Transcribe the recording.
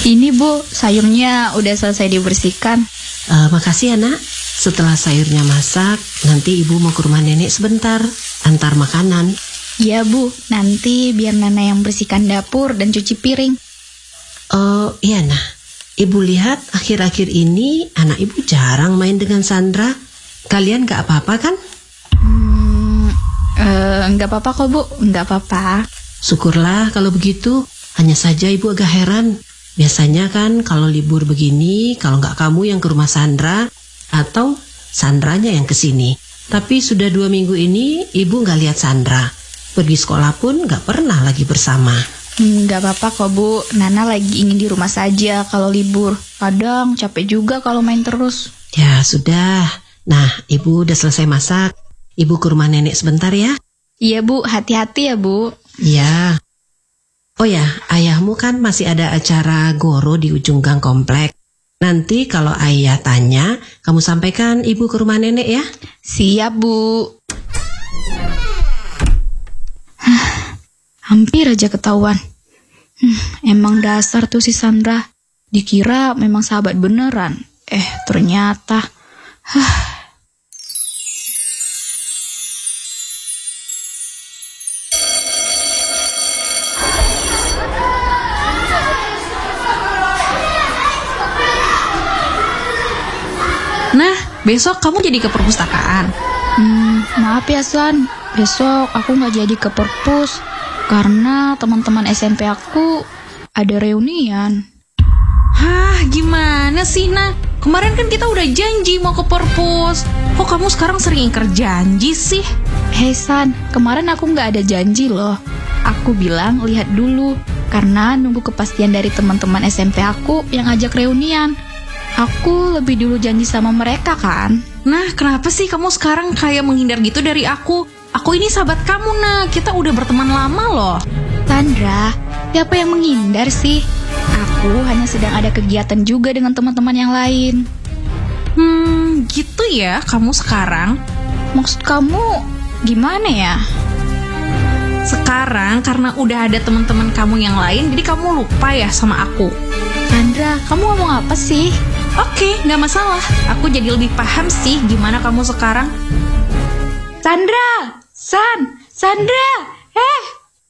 Ini Bu, sayurnya udah selesai dibersihkan. Makasih ya nak. Setelah sayurnya masak, nanti ibu mau ke rumah nenek sebentar, antar makanan. Iya Bu, nanti biar Nana yang bersihkan dapur dan cuci piring. Oh iya nah, ibu lihat akhir-akhir ini anak ibu jarang main dengan Sandra. Kalian gak apa-apa kan? Nggak apa-apa kok Bu, nggak apa-apa. Syukurlah kalau begitu. Hanya saja ibu agak heran. Biasanya kan kalau libur begini, kalau nggak kamu yang ke rumah Sandra, atau Sandranya yang ke sini. Tapi sudah 2 minggu ini ibu nggak lihat Sandra. Pergi sekolah pun nggak pernah lagi bersama. Nggak apa-apa kok Bu, Nana lagi ingin di rumah saja kalau libur. Kadang capek juga kalau main terus. Ya sudah. Nah, ibu udah selesai masak. Ibu ke rumah nenek sebentar ya. Iya Bu, hati-hati ya Bu. Iya. Oh ya, ayahmu kan masih ada acara goro di ujung gang komplek. Nanti kalau ayah tanya, kamu sampaikan ibu ke rumah nenek ya. Siap Bu. Hampir aja ketahuan. Emang dasar tuh si Sandra. Dikira memang sahabat beneran. Ternyata. Nah, besok kamu jadi ke perpustakaan. Maaf ya San, besok aku nggak jadi ke perpus karena teman-teman SMP aku ada reunian. Hah, gimana sih, Nah? Kemarin kan kita udah janji mau ke perpus. Kok kamu sekarang sering ingkar janji sih? Hei San, kemarin aku nggak ada janji loh. Aku bilang lihat dulu, karena nunggu kepastian dari teman-teman SMP aku yang ajak reunian. Aku lebih dulu janji sama mereka kan. Nah, kenapa sih kamu sekarang kayak menghindar gitu dari aku? Aku ini sahabat kamu, Nah. Kita udah berteman lama loh. Sandra, siapa yang menghindar sih? Aku hanya sedang ada kegiatan juga dengan teman-teman yang lain. Gitu ya kamu sekarang? Maksud kamu gimana ya? Sekarang karena udah ada teman-teman kamu yang lain, jadi kamu lupa ya sama aku. Sandra, kamu ngomong apa sih? Oke, gak masalah. Aku jadi lebih paham sih gimana kamu sekarang. Sandra! Sandra!